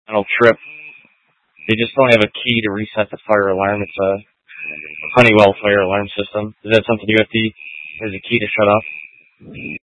It'll trip. They just don't have a key to reset the fire alarm. It's a Honeywell fire alarm system. Is that something UFD has a key to shut off?